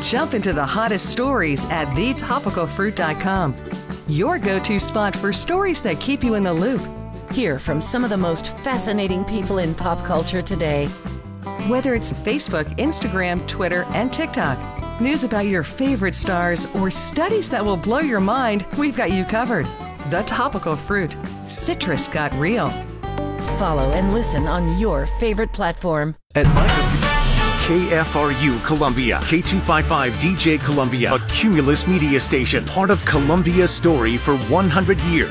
Jump into the hottest stories at thetopicalfruit.com. Your go-to spot for stories that keep you in the loop. Hear from some of the most fascinating people in pop culture today. Whether it's Facebook, Instagram, Twitter, and TikTok, news about your favorite stars, or studies that will blow your mind, we've got you covered. The Topical Fruit. Citrus got real. Follow and listen on your favorite platform. At my KFRU Columbia, K255 DJ Columbia, a Cumulus media station, part of Columbia's story for 100 years.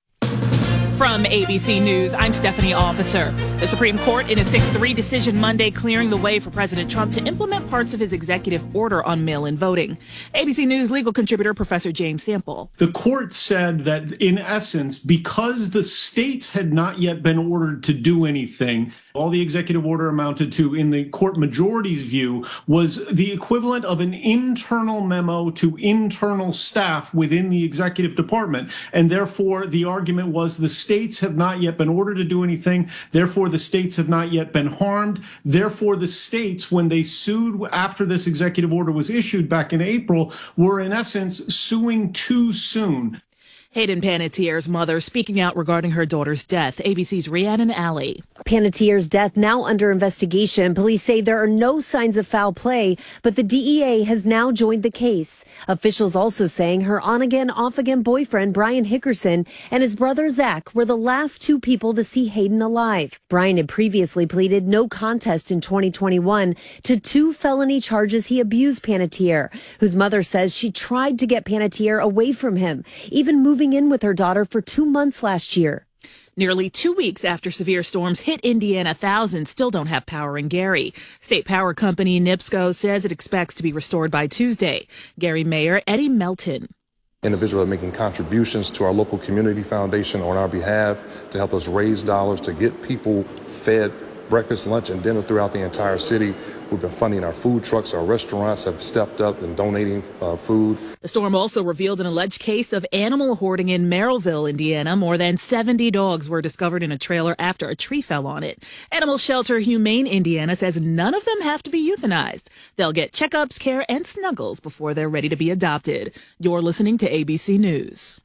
From ABC News, I'm Stephanie Officer. The Supreme Court in a 6-3 decision Monday clearing the way for President Trump to implement parts of his executive order on mail-in voting. ABC News legal contributor Professor James Sample. The court said that, in essence, because the states had not yet been ordered to do anything, all the executive order amounted to, in the court majority's view, was the equivalent of an internal memo to internal staff within the executive department. And therefore, the argument was the states have not yet been ordered to do anything. Therefore, the states have not yet been harmed. Therefore, the states, when they sued after this executive order was issued back in April, were in essence suing too soon. Hayden Panettiere's mother speaking out regarding her daughter's death. ABC's Rhiannon Alley. Panettiere's death now under investigation. Police say there are no signs of foul play, but the DEA has now joined the case. Officials also saying her on-again, off-again boyfriend, Brian Hickerson, and his brother, Zach, were the last two people to see Hayden alive. Brian had previously pleaded no contest in 2021 to 2 felony charges he abused Panettiere, whose mother says she tried to get Panettiere away from him, even moving in with her daughter for 2 months last year. Nearly 2 weeks after severe storms hit Indiana, thousands still don't have power in Gary. State power company NIPSCO says it expects to be restored by Tuesday. Gary Mayor Eddie Melton. Individuals are making contributions to our local community foundation on our behalf to help us raise dollars to get people fed breakfast, lunch, and dinner throughout the entire city. We've been funding our food trucks. Our restaurants have stepped up in donating food. The storm also revealed an alleged case of animal hoarding in Merrillville, Indiana. More than 70 dogs were discovered in a trailer after a tree fell on it. Animal shelter Humane Indiana says none of them have to be euthanized. They'll get checkups, care, and snuggles before they're ready to be adopted. You're listening to ABC News.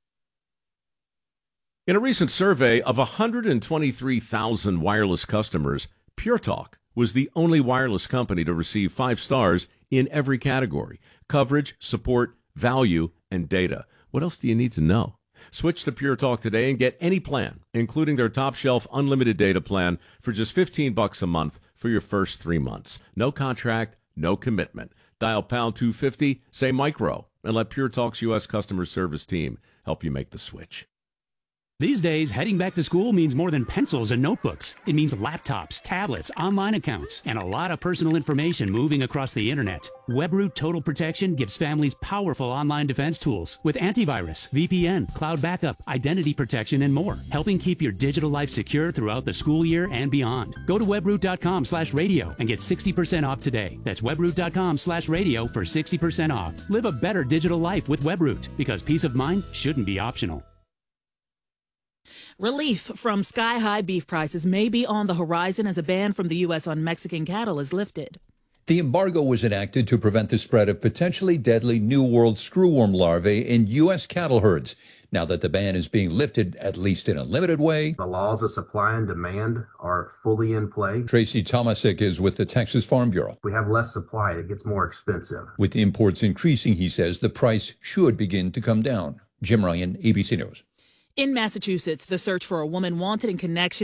In a recent survey of 123,000 wireless customers, Pure Talk was the only wireless company to receive 5 stars in every category: coverage, support, value, and data. What else do you need to know? Switch to Pure Talk today and get any plan, including their top shelf unlimited data plan, for just $15 a month for your first 3 months. No contract, no commitment. Dial pound 250, say micro, and let Pure Talk's U.S. customer service team help you make the switch. These days, heading back to school means more than pencils and notebooks. It means laptops, tablets, online accounts, and a lot of personal information moving across the internet. WebRoot Total Protection gives families powerful online defense tools with antivirus, VPN, cloud backup, identity protection, and more, helping keep your digital life secure throughout the school year and beyond. Go to webroot.com/radio and get 60% off today. That's webroot.com/radio for 60% off. Live a better digital life with WebRoot, because peace of mind shouldn't be optional. Relief from sky-high beef prices may be on the horizon as a ban from the U.S. on Mexican cattle is lifted. The embargo was enacted to prevent the spread of potentially deadly New World screwworm larvae in U.S. cattle herds. Now that the ban is being lifted, at least in a limited way, the laws of supply and demand are fully in play. Tracy Tomasic is with the Texas Farm Bureau. If we have less supply, it gets more expensive. With imports increasing, he says the price should begin to come down. Jim Ryan, ABC News. In Massachusetts, the search for a woman wanted in connection